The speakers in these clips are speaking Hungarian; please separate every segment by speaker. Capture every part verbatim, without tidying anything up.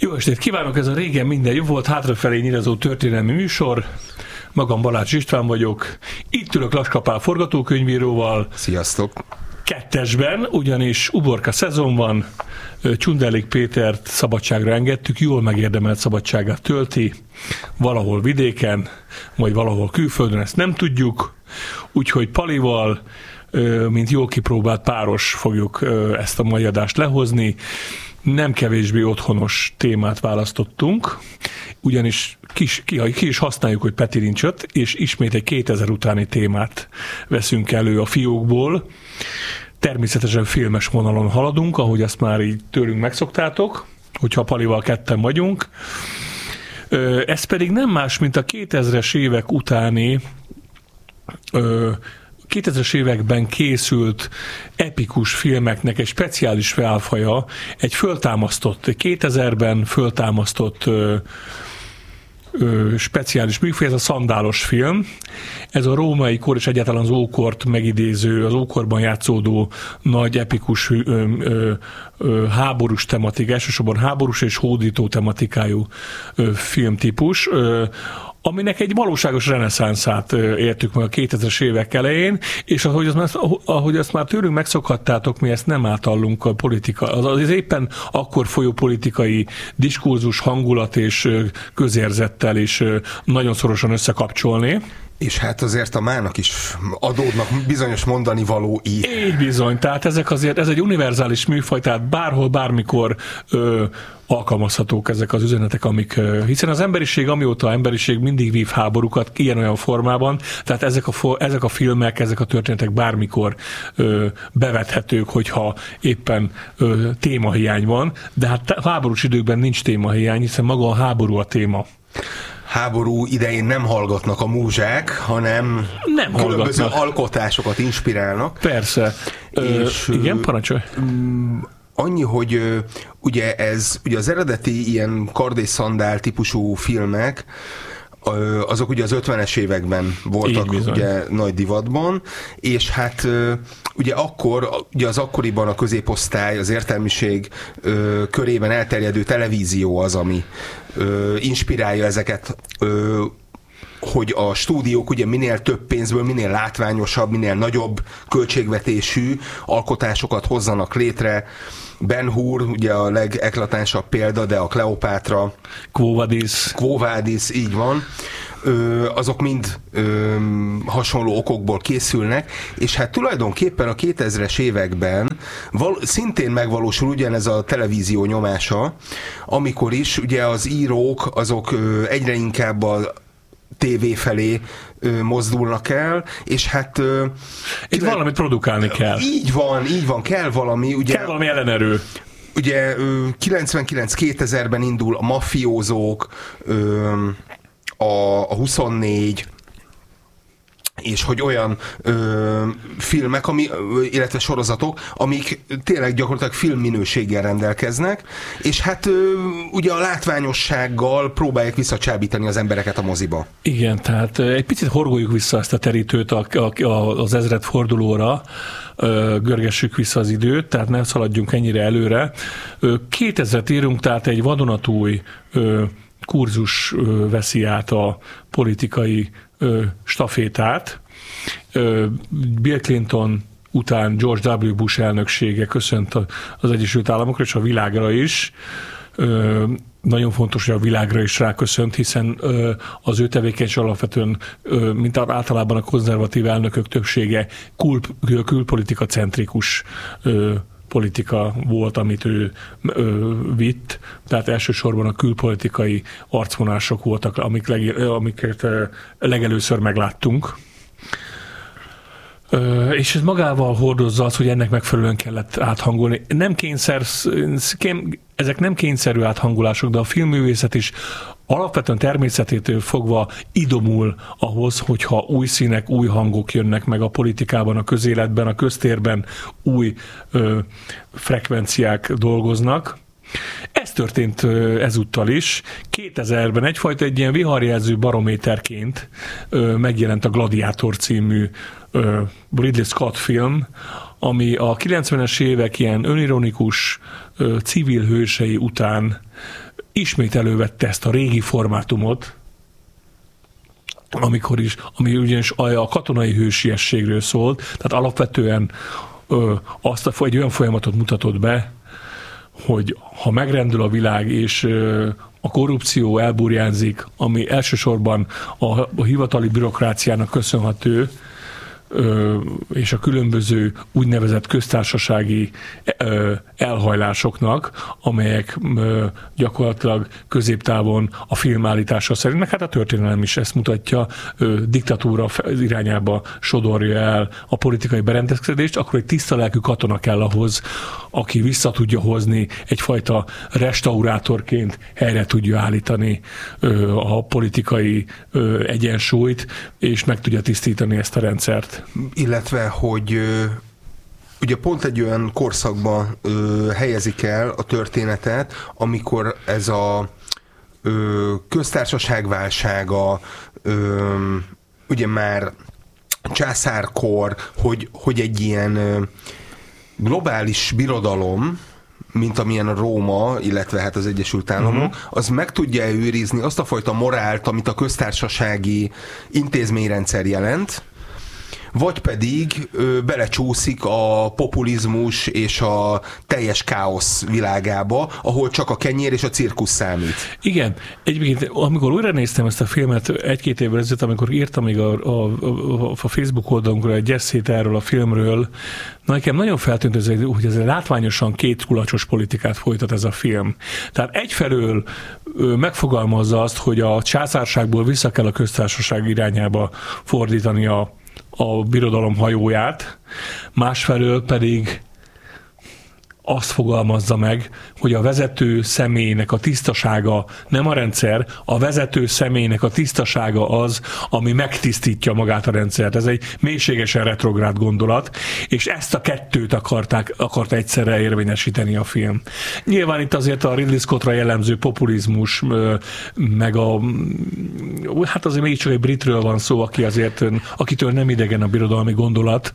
Speaker 1: Jó estét kívánok, ez a Régen minden jobb volt, hátrafelé nyírazó történelmi műsor. Magam Balázs István vagyok. Itt ülök Laska Pál forgatókönyvíróval.
Speaker 2: Sziasztok!
Speaker 1: Kettesben, ugyanis uborka szezon van, Csundelik Pétert szabadságra engedtük, jól megérdemelt szabadságát tölti, valahol vidéken, vagy valahol külföldön, ezt nem tudjuk, úgyhogy Palival, mint jól kipróbált páros fogjuk ezt a mai adást lehozni. Nem kevésbé otthonos témát választottunk, ugyanis ki, ki, ki is használjuk, hogy Peti nincs ott, és ismét egy kétezer utáni témát veszünk elő a fiókból. Természetesen filmes vonalon haladunk, ahogy ezt már így tőlünk megszoktátok, hogyha Palival ketten vagyunk. Ez pedig nem más, mint a kétezres évek utáni kétezres években készült epikus filmeknek egy speciális felfaja, egy föltámasztott, kétezerben föltámasztott ö, ö, speciális műfaj, ez a szandálos film. Ez a római kor és egyáltalán az ókort megidéző, az ókorban játszódó nagy epikus ö, ö, ö, háborús tematik, elsősorban háborús és hódító tematikájú ö, filmtípus, ö, aminek egy valóságos reneszánszát értük meg a kétezres évek elején, és ahogy azt, ahogy azt már tőlünk megszokhattátok, mi ezt nem átallunk a politika, az, az éppen akkor folyó politikai diskurzus, hangulat és közérzettel is nagyon szorosan összekapcsolni.
Speaker 2: És hát azért a mának is adódnak bizonyos mondani való így.
Speaker 1: Így bizony, tehát ezek azért, ez egy univerzális műfaj, tehát bárhol, bármikor ö, alkalmazhatók ezek az üzenetek, amik, ö, hiszen az emberiség, amióta emberiség mindig vív háborúkat ilyen-olyan formában, tehát ezek a, ezek a filmek, ezek a történetek bármikor ö, bevethetők, hogyha éppen ö, témahiány van, de hát háborús időkben nincs témahiány, hiszen maga a háború a téma.
Speaker 2: Háború idején nem hallgatnak a múzsák, hanem
Speaker 1: nem
Speaker 2: különböző
Speaker 1: hallgatnak.
Speaker 2: Alkotásokat inspirálnak.
Speaker 1: Persze.
Speaker 2: És,
Speaker 1: Ö, igen, parancsolj.
Speaker 2: Annyi, hogy ugye ez, ugye az eredeti ilyen kard és szandál típusú filmek, azok ugye az ötvenes években voltak ugye nagy divatban, és hát ugye akkor, ugye az akkoriban a középosztály, az értelmiség körében elterjedő televízió az, ami inspirálja ezeket, hogy a stúdiók ugye minél több pénzből, minél látványosabb, minél nagyobb költségvetésű alkotásokat hozzanak létre. Ben Hur, ugye a legeklatánsabb példa, de a Kleopátra,
Speaker 1: Quo Vadis,
Speaker 2: Quo Vadis, így van. Ö, azok mind ö, hasonló okokból készülnek, és hát tulajdonképpen a kétezres években val- szintén megvalósul ugyanez a televízió nyomása, amikor is ugye az írók azok ö, egyre inkább a tévé felé ö, mozdulnak el, és hát... Ö,
Speaker 1: Itt kivel... valamit produkálni kell.
Speaker 2: Így van, így van, kell valami. Ugye,
Speaker 1: kell valami ellenerő.
Speaker 2: Ugye kilencvenkilenc kétezerben indul a Mafiózók, ö, a, a huszonnégy, és hogy olyan ö, filmek, ami, illetve sorozatok, amik tényleg gyakorlatilag filmminőséggel rendelkeznek, és hát ö, ugye a látványossággal próbálják visszacsábítani az embereket a moziba.
Speaker 1: Igen, tehát egy picit horgoljuk vissza ezt a terítőt a, a, a, az ezredfordulóra, ö, görgessük vissza az időt, tehát ne szaladjunk ennyire előre. kétezret írunk, tehát egy vadonatúj ö, kurzus ö, veszi át a politikai ö, stafétát. Ö, Bill Clinton után George W. Bush elnöksége köszönt az Egyesült Államokra és a világra is. Ö, nagyon fontos, hogy a világra is ráköszönt, hiszen ö, az ő tevékenység alapvetően, ö, mint általában a konzervatív elnökök többsége, kül, külpolitika centrikus ö, politika volt, amit ő ö, vitt, tehát elsősorban a külpolitikai arcvonások voltak, amik leg, amiket ö, legelőször megláttunk. Ö, és ez magával hordozza az, hogy ennek megfelelően kellett áthangolni. Nem kényszer, ezek nem kényszerű áthangolások, de a filmművészet is alapvetően természetétől fogva idomul ahhoz, hogyha új színek, új hangok jönnek meg a politikában, a közéletben, a köztérben, új ö, frekvenciák dolgoznak. Ez történt ezúttal is. kétezerben egyfajta egy ilyen viharjelző barométerként ö, megjelent a Gladiátor című ö, Ridley Scott film, ami a kilencvenes évek ilyen önironikus ö, civil hősei után ismét elővette ezt a régi formátumot, amikor is, ami ugyanis a katonai hősiességről szólt, tehát alapvetően ö, azt a, egy olyan folyamatot mutatott be, hogy ha megrendül a világ, és ö, a korrupció elburjánzik, ami elsősorban a, a hivatali bürokráciának köszönhető, és a különböző úgynevezett köztársasági elhajlásoknak, amelyek gyakorlatilag középtávon a filmállítása szerint, meg hát a történelem is ezt mutatja, diktatúra irányába sodorja el a politikai berendezkedést, akkor egy tiszta lelkű katona kell ahhoz, aki vissza tudja hozni, egyfajta restaurátorként helyre tudja állítani a politikai egyensúlyt, és meg tudja tisztítani ezt a rendszert.
Speaker 2: Illetve, hogy ugye pont egy olyan korszakban ö, helyezik el a történetet, amikor ez a ö, köztársaság válsága, ö, ugye már császárkor, hogy, hogy egy ilyen ö, globális birodalom, mint amilyen a Róma, illetve hát az Egyesült Államok, uh-huh. az meg tudja őrizni azt a fajta morált, amit a köztársasági intézményrendszer jelent, vagy pedig ö, belecsúszik a populizmus és a teljes káosz világába, ahol csak a kenyér és a cirkusz számít.
Speaker 1: Igen. Egyébként, amikor újra néztem ezt a filmet egy-két évvel ezelőtt, amikor írtam még a, a, a, a Facebook oldalunkra egy esszét erről a filmről, na nekem nagyon feltűnt, ez, hogy ez látványosan két kulacsos politikát folytat ez a film. Tehát egyfelől ö, megfogalmazza azt, hogy a császárságból vissza kell a köztársaság irányába fordítani a a birodalom hajóját, másfelől pedig azt fogalmazza meg, hogy a vezető személynek a tisztasága nem a rendszer, a vezető személynek a tisztasága az, ami megtisztítja magát a rendszert. Ez egy mélységesen retrográd gondolat, és ezt a kettőt akarták, akart egyszerre érvényesíteni a film. Nyilván itt azért a Ridley Scottra jellemző populizmus, meg a hát azért mégiscsak egy britről van szó, aki azért, akitől nem idegen a birodalmi gondolat,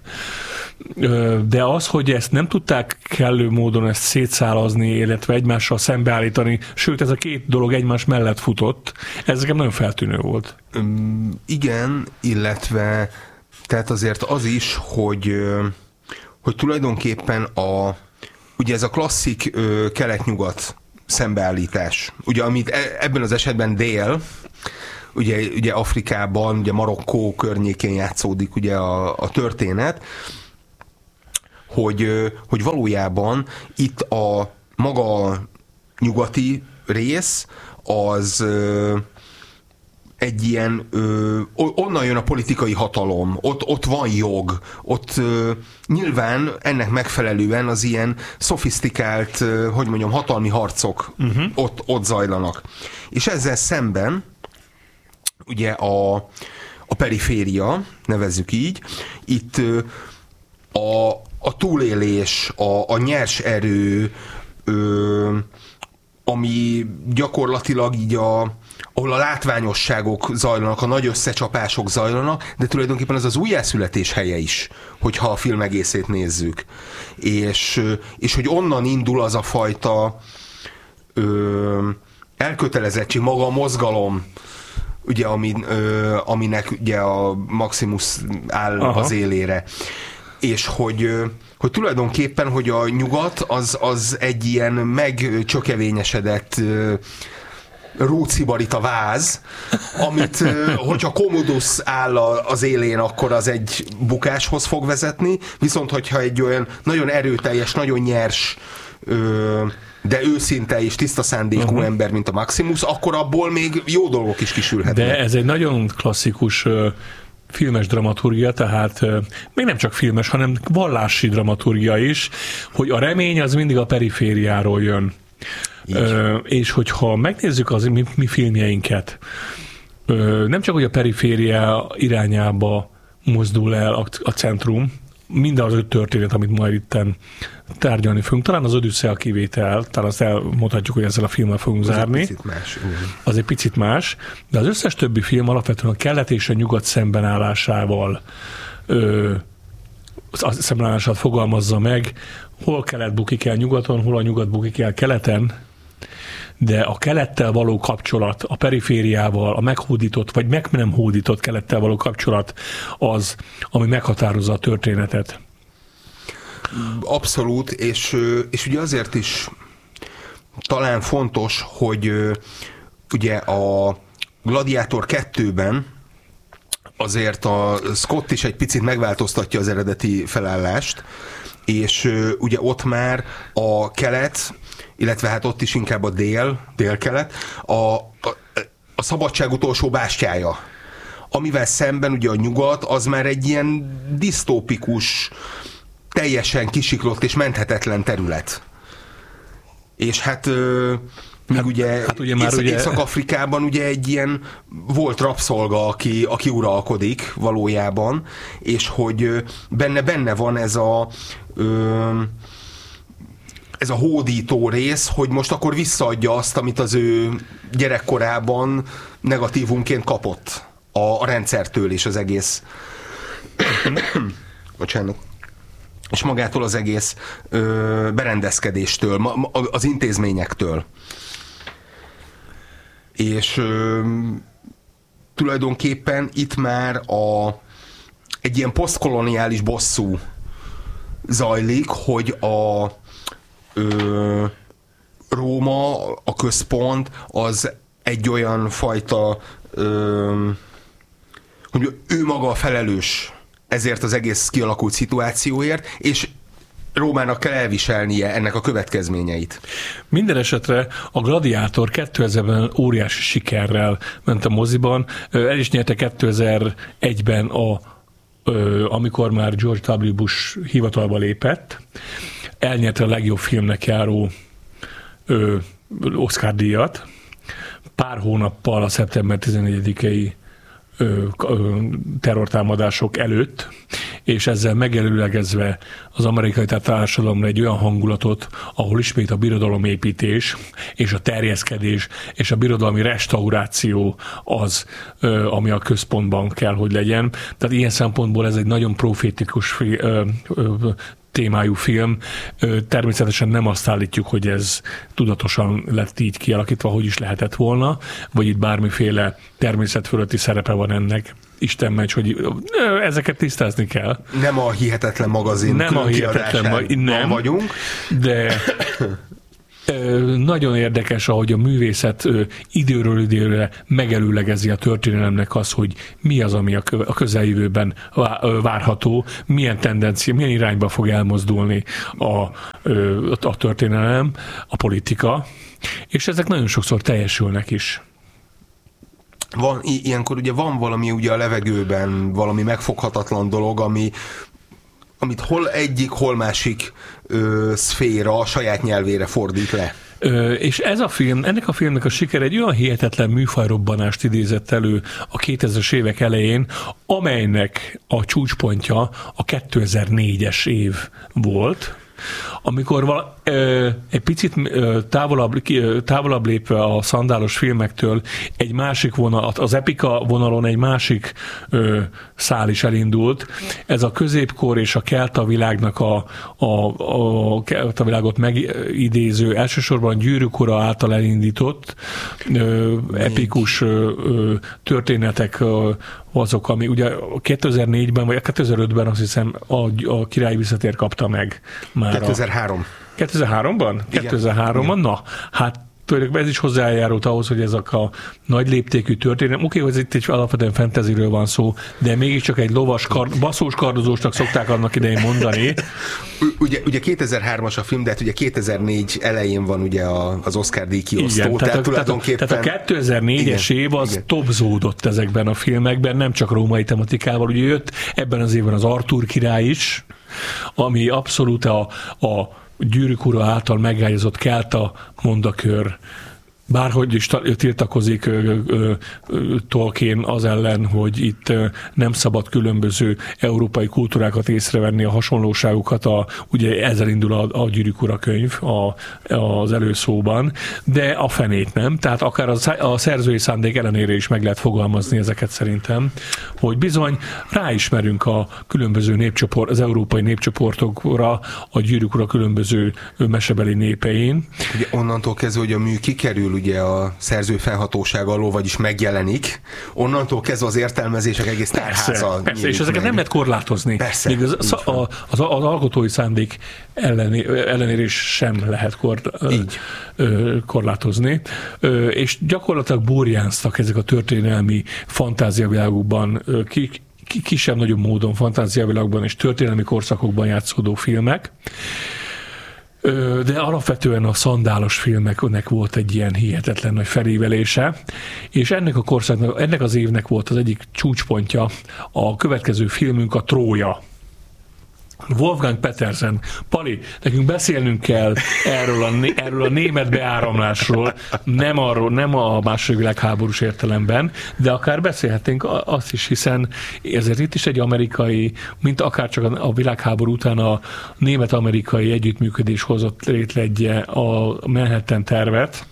Speaker 1: de az, hogy ezt nem tudták kellő módon ezt szétszálazni, illetve egymással szembeállítani, sőt, ez a két dolog egymás mellett futott, ez nekem nagyon feltűnő volt.
Speaker 2: Um, igen, illetve tehát azért az is, hogy, hogy tulajdonképpen a, ugye ez a klasszik kelet-nyugat szembeállítás, ugye amit ebben az esetben dél, ugye, ugye Afrikában, ugye Marokkó környékén játszódik ugye a, a történet, Hogy, hogy valójában itt a maga nyugati rész az egy ilyen, onnan jön a politikai hatalom, ott, ott van jog, ott nyilván ennek megfelelően az ilyen szofisztikált, hogy mondjam, hatalmi harcok uh-huh. ott, ott zajlanak. És ezzel szemben ugye a, a periféria, nevezzük így, itt a a túlélés, a, a nyers erő, ö, ami gyakorlatilag így a, ahol a látványosságok zajlanak, a nagy összecsapások zajlanak, de tulajdonképpen az az újjászületés helye is, hogyha a film egészét nézzük. És, és hogy onnan indul az a fajta ö, elkötelezettség, maga a mozgalom, ugye, ami, ö, aminek ugye a Maximus áll Aha. az élére. És hogy, hogy tulajdonképpen, hogy a nyugat az, az egy ilyen megcsökevényesedett rócibarita váz, amit, hogyha Commodus áll az élén, akkor az egy bukáshoz fog vezetni, viszont hogyha egy olyan nagyon erőteljes, nagyon nyers, de őszinte és tiszta szándékú uh-huh. ember, mint a Maximus, akkor abból még jó dolgok is kisülhetnek.
Speaker 1: De ez egy nagyon klasszikus filmes dramaturgia, tehát még nem csak filmes, hanem vallási dramaturgia is, hogy a remény az mindig a perifériáról jön. Ö, és hogyha megnézzük az mi, mi filmjeinket, ö, nem csak, hogy a periféria irányába mozdul el a, a centrum, minden az öt történet, amit majd itten tárgyalni fogunk. Talán az Odüsszea kivétel, talán azt elmondhatjuk, hogy ezzel a filmmel fogunk az zárni.
Speaker 2: Egy picit más.
Speaker 1: Az egy picit más, de az összes többi film alapvetően a kelet és a nyugat szembenállásával ö, a szembenállását fogalmazza meg, hol kelet bukik el nyugaton, hol a nyugat bukik el keleten, de a kelettel való kapcsolat, a perifériával, a meghódított, vagy meg nem hódított kelettel való kapcsolat az, ami meghatározza a történetet.
Speaker 2: Abszolút, és, és ugye azért is talán fontos, hogy ugye a Gladiátor kettőben azért a Scott is egy picit megváltoztatja az eredeti felállást, és ugye ott már a kelet, illetve hát ott is inkább a dél, délkelet, a, a, a szabadság utolsó bástyája. Amivel szemben ugye a nyugat az már egy ilyen disztópikus, teljesen kisiklott és menthetetlen terület. És hát... Míg hát, ugye, hát ugye már Észak- ugye... Észak-Afrikában ugye egy ilyen volt rabszolga, aki, aki uralkodik valójában, és hogy benne-benne van ez a ö, ez a hódító rész, hogy most akkor visszaadja azt, amit az ő gyerekkorában negatívumként kapott a, a rendszertől és az egész bocsánat és magától az egész ö, berendezkedéstől, ma, az intézményektől. És ö, tulajdonképpen itt már a, egy ilyen posztkoloniális bosszú zajlik, hogy a ö, Róma, a központ, az egy olyan fajta, ö, hogy ő maga a felelős ezért az egész kialakult szituációért, és Rómának kell elviselnie ennek a következményeit.
Speaker 1: Minden esetre a Gladiátor kétezerben óriási sikerrel ment a moziban. El is nyerte kétezer-egyben, a, amikor már George W. Bush hivatalba lépett. Elnyerte a legjobb filmnek járó Oscar-díjat. Pár hónappal a szeptember tizennégyedikei terrortámadások előtt, és ezzel megelőlegezve az amerikai társadalomra egy olyan hangulatot, ahol ismét a birodalomépítés és a terjeszkedés és a birodalmi restauráció az, ami a központban kell, hogy legyen. Tehát ilyen szempontból ez egy nagyon profétikus témájú film. Természetesen nem azt állítjuk, hogy ez tudatosan lett így kialakítva, hogy is lehetett volna, vagy itt bármiféle természet fölötti szerepe van ennek. Isten megy, hogy ezeket tisztázni kell.
Speaker 2: Nem a Hihetetlen magazin
Speaker 1: nem a hihetetlen ma- nem,
Speaker 2: vagyunk.
Speaker 1: De nagyon érdekes, ahogy a művészet időről időre megelőlegezi a történelemnek az, hogy mi az, ami a közeljövőben várható, milyen tendencia, milyen irányba fog elmozdulni a, a történelem, a politika, és ezek nagyon sokszor teljesülnek is.
Speaker 2: Van, ilyenkor ugye van valami ugye a levegőben, valami megfoghatatlan dolog, ami amit hol egyik, hol másik ö, szféra a saját nyelvére fordít le.
Speaker 1: Ö, és ez a film, ennek a filmnek a siker egy olyan hihetetlen műfajrobbanást idézett elő a kétezres évek elején, amelynek a csúcspontja a kétezer-négyes év volt, amikor vala, ö, egy picit ö, távolabb, ö, távolabb lépve a szandálos filmektől egy másik vonal, az epika vonalon egy másik ö, szál is elindult. Ez a középkor és a kelta világnak a, a, a kelta világot megidéző, elsősorban Gyűrűk ura által elindított ö, epikus ö, ö, történetek ö, azok, ami ugye kétezer-négyben vagy kétezer-ötben azt hiszem a, a Király visszatér kapta meg már.
Speaker 2: kétezer-három.
Speaker 1: kétezer-háromban? kétezer-háromban? Na, hát tulajdonképpen ez is hozzájárult ahhoz, hogy ezek a nagy léptékű történet. Oké, hogy itt egy alapvetően fantasyről van szó, de mégiscsak egy lovas, kard, basszós kardozósnak szokták annak idején mondani.
Speaker 2: Ugye, ugye kétezer-hármas a film, de hát ugye kétezer-négy elején van ugye az Oscar-díj kiosztó.
Speaker 1: Igen, tehát, tehát, tulajdonképpen... tehát a kétezer-négyes igen, év az igen. topzódott ezekben a filmekben, nem csak római tematikával. Ugye jött ebben az évben az Artúr király is, ami abszolút a, a Gyűrűk ura által megágyazott kelta mondakör bárhogy is tiltakozik Tolkien az ellen, hogy itt nem szabad különböző európai kultúrákat észrevenni, a hasonlóságokat, a, ugye ezzel indul a, a Gyűrűk ura könyv a, az előszóban, de a fenét nem. Tehát akár a, a szerzői szándék ellenére is meg lehet fogalmazni ezeket szerintem, hogy bizony ráismerünk a különböző népcsoport, az európai népcsoportokra, a Gyűrűk ura különböző mesebeli népein.
Speaker 2: Ugye onnantól kezdve, hogy a mű kikerül ugye a szerző felhatóság alól, vagyis megjelenik, onnantól kezdve az értelmezések egész tárháza.
Speaker 1: Persze, és ezeket meg. Nem lehet korlátozni.
Speaker 2: Persze.
Speaker 1: Még az, az, az, az, az alkotói szándék elleni, ellenére is sem lehet kor, korlátozni. És gyakorlatilag burjánztak ezek a történelmi fantáziavilágokban, ki, kisebb-nagyobb módon fantáziavilágban és történelmi korszakokban játszódó filmek. De alapvetően a szandálos filmeknek volt egy ilyen hihetetlen nagy felévelése, és ennek a korszaknak, ennek az évnek volt az egyik csúcspontja a következő filmünk, a Trója. Wolfgang Petersen. Pali, nekünk beszélnünk kell erről a, erről a német beáramlásról, nem, arról, nem a második világháborús értelemben, de akár beszélhetnénk azt is, hiszen ezért itt is egy amerikai, mint akár csak a világháború után a német-amerikai együttműködés hozott létre egy a Manhattan tervet.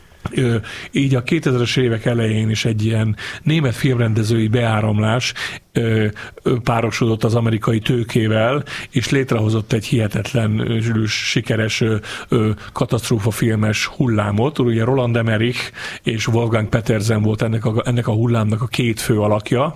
Speaker 1: Így a kétezres évek elején is egy ilyen német filmrendezői beáramlás párosodott az amerikai tőkével, és létrehozott egy hihetetlen sikeres katasztrófafilmes hullámot. Ugye Roland Emmerich és Wolfgang Petersen volt ennek a, ennek a hullámnak a két fő alakja.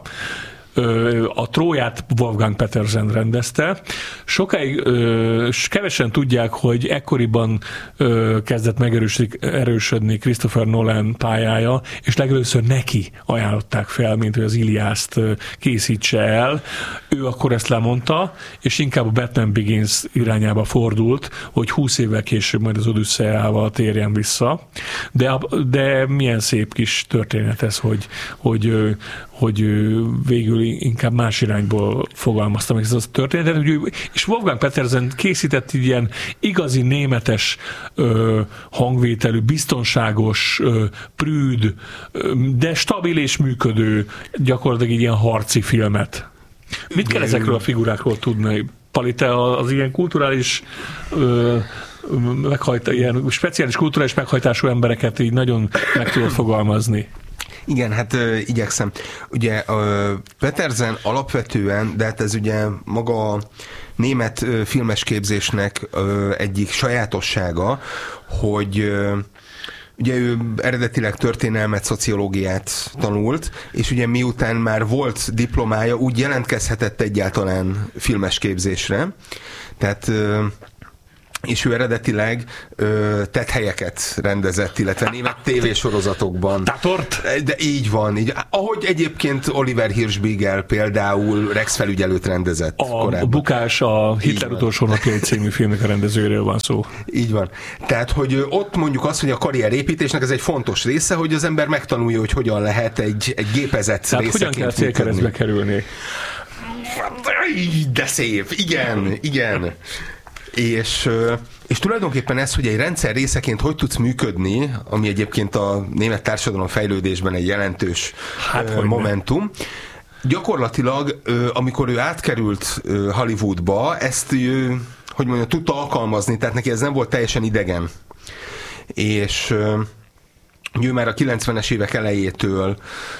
Speaker 1: A Tróját Wolfgang Petersen rendezte. Sokáig kevesen tudják, hogy ekkoriban kezdett megerősödni Christopher Nolan pályája, és legelőször neki ajánlották fel, mint hogy az Iliászt készítse el. Ő akkor ezt lemondta, és inkább a Batman Begins irányába fordult, hogy húsz évvel később majd az Odüsszeával térjen vissza. De, de milyen szép kis történet ez, hogy, hogy, hogy végül inkább más irányból fogalmaztam meg ezt a történetet, és Wolfgang Petersen készített ilyen igazi németes ö, hangvételű, biztonságos, ö, prűd, ö, de stabil és működő, gyakorlatilag egy ilyen harci filmet. Mit kell ezekről a figurákról tudni? Pali, te az ilyen kulturális ö, meghajt, ilyen speciális kulturális meghajtású embereket így nagyon meg tudod fogalmazni.
Speaker 2: Igen, hát ö, igyekszem. Ugye ö, Petersen alapvetően, de hát ez ugye maga a német ö, filmesképzésnek ö, egyik sajátossága, hogy ö, ugye ő eredetileg történelmet, szociológiát tanult, és ugye miután már volt diplomája, úgy jelentkezhetett egyáltalán filmesképzésre. Tehát ö, és ő eredetileg ö, tetthelyeket rendezett, illetve német tévésorozatokban.
Speaker 1: Tatort?
Speaker 2: De így van. Így, ahogy egyébként Oliver Hirschbiegel például Rex felügyelőt rendezett
Speaker 1: a korábban. A Bukás, a Hitler utolsó napjai című filmnek a rendezőjéről van szó.
Speaker 2: Így van. Tehát, hogy ott mondjuk azt, hogy a karrierépítésnek ez egy fontos része, hogy az ember megtanulja, hogy hogyan lehet egy, egy gépezet
Speaker 1: Tehát hogyan kell célkeresztbe kerülni?
Speaker 2: De szép. Igen, igen. És, és tulajdonképpen ez, hogy egy rendszer részeként hogy tudsz működni, ami egyébként a német társadalom fejlődésben egy jelentős hát, momentum, gyakorlatilag, amikor ő átkerült Hollywoodba, ezt ő, hogy mondjam, tudta alkalmazni, tehát neki ez nem volt teljesen idegen. És ő már a kilencvenes évek elejétől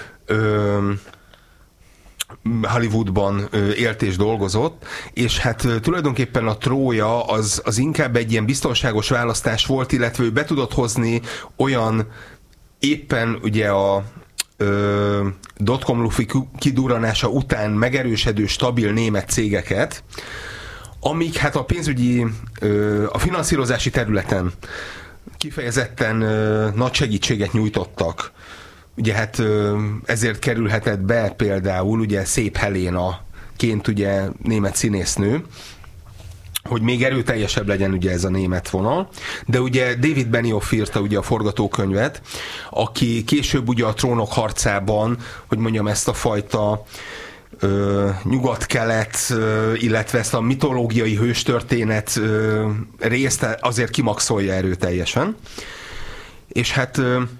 Speaker 2: Hollywoodban élt és dolgozott, és hát tulajdonképpen a Trója az, az inkább egy ilyen biztonságos választás volt, illetve ő be tudott hozni olyan éppen ugye a ö, dotcom lufi kidurranása után megerősödő, stabil német cégeket, amik hát a pénzügyi, ö, a finanszírozási területen kifejezetten ö, nagy segítséget nyújtottak. Ugye hát ezért kerülhetett be például ugye Szép Helénaként ugye német színésznő, hogy még erőteljesebb legyen ugye ez a német vonal. De ugye David Benioff írta ugye a forgatókönyvet, aki később ugye a Trónok harcában, hogy mondjam, ezt a fajta ö, nyugat-kelet, ö, illetve ezt a mitológiai hőstörténet ö, részt azért kimaxolja erőteljesen. És hát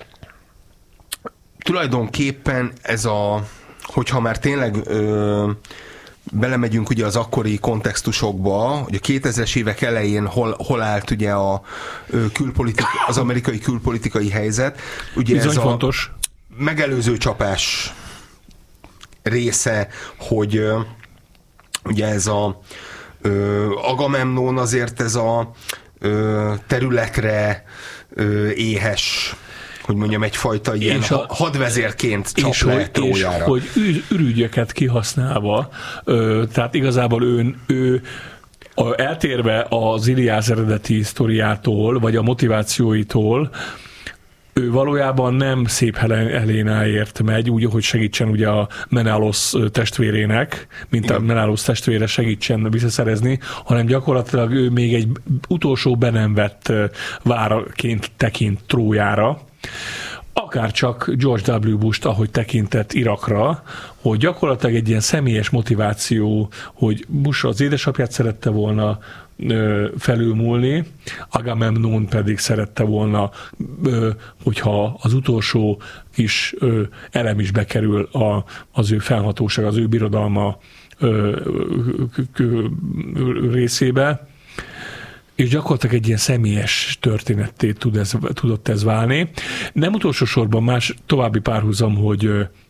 Speaker 2: tulajdonképpen ez a, hogyha már tényleg ö, belemegyünk ugye az akkori kontextusokba, hogy a kétezres évek elején hol, hol állt ugye a külpolitik, az amerikai külpolitikai helyzet. Ugye
Speaker 1: bizony
Speaker 2: ez
Speaker 1: fontos.
Speaker 2: A megelőző csapás része, hogy ö, ugye ez a ö, Agamemnon azért ez a ö, területre ö, éhes, hogy mondjam, egyfajta ilyen és a, hadvezérként csap le Trójára.
Speaker 1: És hogy ürügyeket kihasználva, ö, tehát igazából ő, ő a, eltérve az Iliász eredeti sztoriától, vagy a motivációitól, ő valójában nem szép Helénáért megy, úgy, hogy segítsen ugye a Menelaos testvérének, mint igen. a Menelaos testvére segítsen visszaszerezni, hanem gyakorlatilag ő még egy utolsó be nem vett váraként tekint Trójára, akár csak George W. Bush-t, ahogy tekintett Irakra, hogy gyakorlatilag egy ilyen személyes motiváció, hogy Bush az édesapját szerette volna ö, felülmúlni, Agamemnon pedig szerette volna, ö, hogyha az utolsó kis ö, elem is bekerül a, az ő felhatóság, az ő birodalma ö, k- k- részébe, és gyakorlatilag egy ilyen személyes történetté tud ez, tudott ez válni. Nem utolsó sorban más további párhuzam, hogy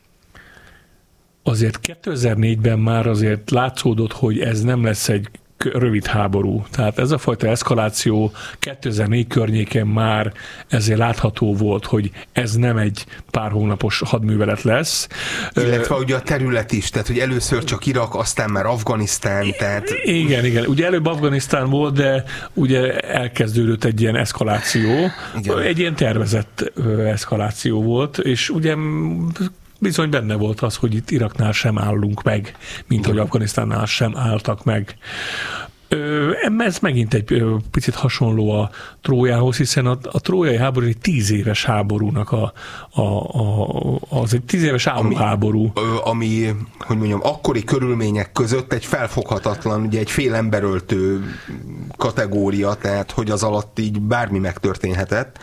Speaker 1: azért kétezer-négyben már azért látszódott, hogy ez nem lesz egy rövid háború. Tehát ez a fajta eszkaláció kétezer-négy környékén már ezért látható volt, hogy ez nem egy pár hónapos hadművelet lesz.
Speaker 2: Illetve ugye a terület is, tehát hogy először csak Irak, aztán már Afganisztán, tehát...
Speaker 1: Igen, igen. Ugye előbb Afganisztán volt, de ugye elkezdődött egy ilyen eszkaláció. Igen. Egy ilyen tervezett eszkaláció volt, és ugye bizony benne volt az, hogy itt Iraknál sem állunk meg, mint igen. hogy Afganisztánnál sem álltak meg. Ez megint egy picit hasonló a Trójához, hiszen a, a trójai háború egy tíz éves háborúnak a, a, a, az egy tíz éves álomháború.
Speaker 2: Ami, ami, hogy mondjam, akkori körülmények között egy felfoghatatlan, ugye egy fél emberöltő kategória, tehát hogy az alatt így bármi megtörténhetett.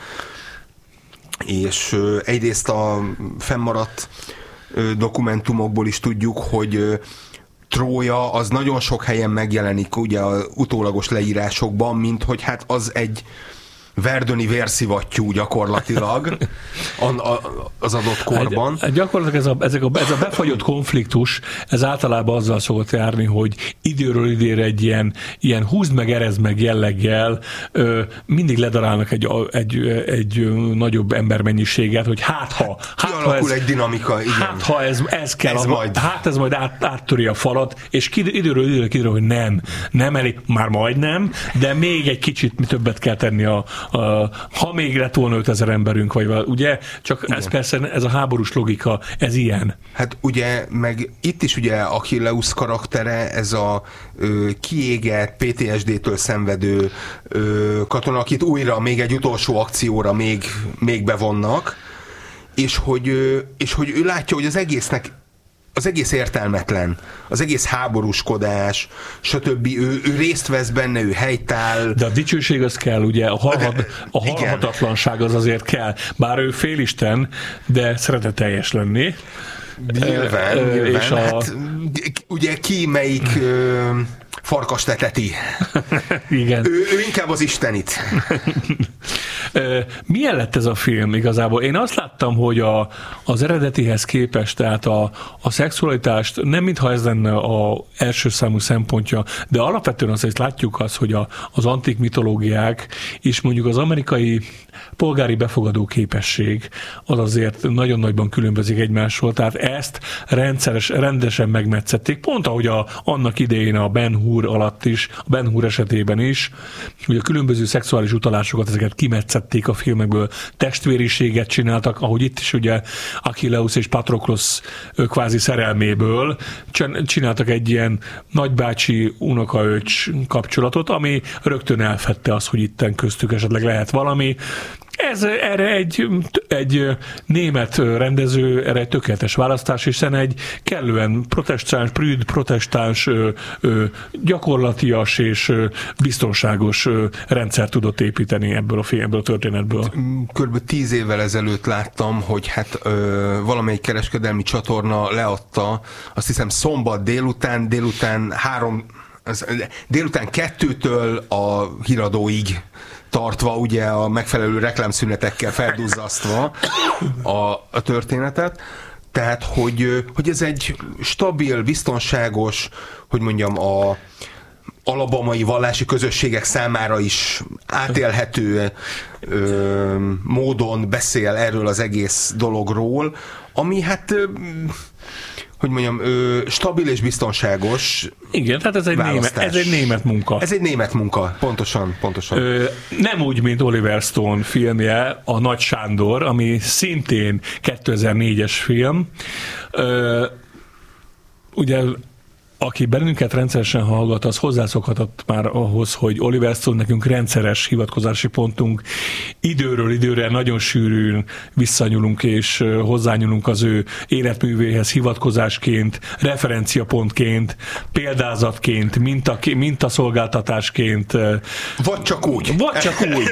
Speaker 2: És egyrészt a fennmaradt dokumentumokból is tudjuk, hogy Trója az nagyon sok helyen megjelenik ugye az utólagos leírásokban, mint hogy hát az egy verdöni vérszivattyú gyakorlatilag az adott korban.
Speaker 1: Hát, gyakorlatilag ez a, ezek a, ez a befagyott konfliktus, ez általában azzal szokott járni, hogy időről időre egy ilyen, ilyen húzd meg, erezd meg jelleggel ö, mindig ledarálnak egy, egy, egy nagyobb embermennyiséget, hogy hát ha, hát,
Speaker 2: ha ez, egy dinamika, igen.
Speaker 1: Hát ha ez, ez kell, ez a, majd. hát ez majd át, áttöri a falat, és kid, időről időre kiderül, hogy nem, nem elég, már majdnem, de még egy kicsit többet kell tenni a Uh, ha még lett volna ötezer emberünk, vagy ugye, csak igen. ez persze, ez a háborús logika, ez ilyen.
Speaker 2: Hát ugye, meg itt is ugye Achilleus karaktere, ez a ö, kiégett, pé té es dé-től szenvedő ö, katona, akit újra még egy utolsó akcióra még, még bevonnak, és hogy, ö, és hogy ő látja, hogy az egésznek az egész értelmetlen, az egész háborúskodás, stb. Ő, ő részt vesz benne, ő helytáll.
Speaker 1: De a dicsőség az kell, ugye, a, halhat, a halhatatlanság az azért kell. Bár ő félisten, de szeretne teljes lenni.
Speaker 2: Nyilván, e, nyilván. És a... hát, ugye ki melyik ö, farkast eteti?
Speaker 1: Igen.
Speaker 2: Ő, ő inkább az istenit.
Speaker 1: Milyen lett ez a film igazából? Én azt láttam, hogy a, az eredetihez képest, tehát a, a szexualitást nem mintha ez lenne az első számú szempontja, de alapvetően azt látjuk azt, hogy a, az antik mitológiák és mondjuk az amerikai polgári befogadó képesség az azért nagyon nagyban különbözik egymásról, tehát ezt rendszeres, rendesen megmetszették, pont ahogy a, annak idején a Ben Hur alatt is, a Ben Hur esetében is, hogy a különböző szexuális utalásokat, ezeket kimetszették a filmekből, testvériséget csináltak, ahogy itt is ugye Achilleus és Patroklosz kvázi szerelméből csináltak egy ilyen nagybácsi unokaöcs kapcsolatot, ami rögtön elfedte azt, hogy itten köztük esetleg lehet valami. ez erre egy, egy német rendező, erre egy tökéletes választás, hiszen egy kellően protestáns, prűd, protestáns, gyakorlatias és biztonságos rendszer tudott építeni ebből a film, ebből a történetből.
Speaker 2: Körülbelül tíz évvel ezelőtt láttam, hogy hát ö, valamelyik kereskedelmi csatorna leadta, azt hiszem szombat délután, délután három, délután kettőtől a híradóig tartva, ugye a megfelelő reklámszünetekkel felduzzasztva a, a történetet. Tehát, hogy, hogy ez egy stabil, biztonságos, hogy mondjam, a alabamai vallási közösségek számára is átélhető ö, módon beszél erről az egész dologról, ami hát ö, hogy mondjam, ö, stabil és biztonságos.
Speaker 1: Igen, tehát ez egy, német, ez egy német munka.
Speaker 2: Ez egy német munka, pontosan, pontosan. Ö,
Speaker 1: nem úgy, mint Oliver Stone filmje, a Nagy Sándor, ami szintén kétezer-négyes film. Ö, ugye aki bennünket rendszeresen hallgat, az hozzászokhatott már ahhoz, hogy Oliver Stone nekünk rendszeres hivatkozási pontunk. Időről időre nagyon sűrűn visszanyúlunk és hozzányúlunk az ő életművéhez hivatkozásként, referenciapontként, példázatként, minta, mintaszolgáltatásként.
Speaker 2: Vagy csak úgy.
Speaker 1: Vagy csak úgy.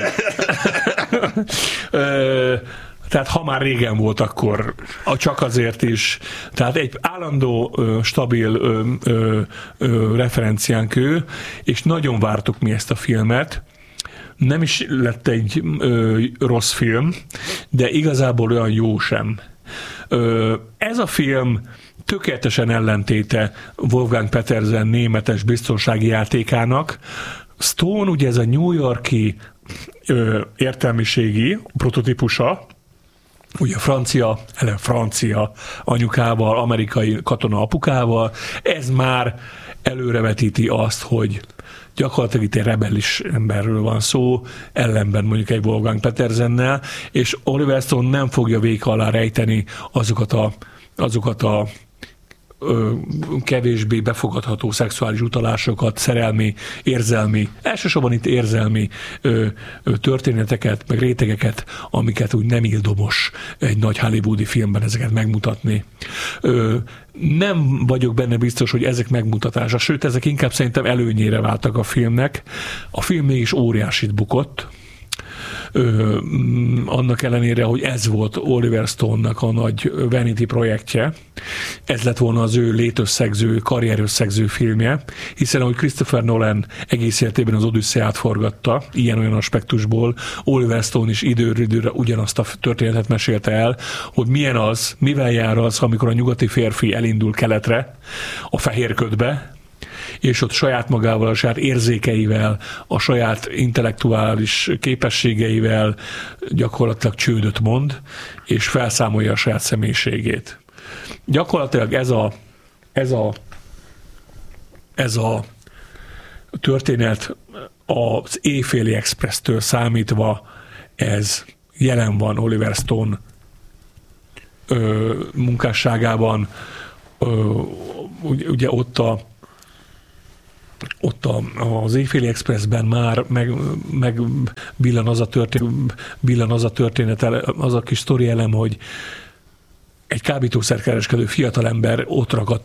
Speaker 1: Tehát ha már régen volt, akkor csak azért is. Tehát egy állandó, stabil ö, ö, ö, referenciánk ő, és nagyon vártuk mi ezt a filmet. Nem is lett egy ö, rossz film, de igazából olyan jó sem. Ö, ez a film tökéletesen ellentéte Wolfgang Petersen németes biztonsági játékának. Stone ugye ez a New York-i ö, értelmiségi prototípusa, ugye francia, ele francia anyukával, amerikai katona apukával, ez már előrevetíti azt, hogy gyakorlatilag itt egy rebellis emberről van szó, ellenben mondjuk egy Wolfgang Petersennel, és Oliver Stone nem fogja vék alá rejteni azokat a, azokat a ö, kevésbé befogadható szexuális utalásokat, szerelmi, érzelmi, elsősorban itt érzelmi ö, ö, történeteket, meg rétegeket, amiket úgy nem ildomos egy nagy hollywoodi filmben ezeket megmutatni. Ö, nem vagyok benne biztos, hogy ezek megmutatása, sőt, ezek inkább szerintem előnyére váltak a filmnek. A film mégis óriásit bukott, Ö, annak ellenére, hogy ez volt Oliver Stone-nak a nagy Vanity projektje. Ez lett volna az ő létösszegző, karrierösszegző filmje, hiszen ahogy Christopher Nolan egész életében az Odüsszeát forgatta, ilyen-olyan aspektusból, Oliver Stone is időről időre ugyanazt a történetet mesélte el, hogy milyen az, mivel jár az, amikor a nyugati férfi elindul keletre, a fehér ködbe, és ott saját magával, a saját érzékeivel, a saját intellektuális képességeivel gyakorlatilag csődöt mond, és felszámolja a saját személyiségét. Gyakorlatilag ez a, ez a, ez a történet az Éjféli Expresstől számítva, ez jelen van Oliver Stone ö, munkásságában. Ö, ugye ott a ott a, az Éjféli Expressben már meg, meg billan, az a történet, billan az a történet, az a kis sztori elem, hogy egy kábítószerkereskedő fiatalember ott ragadt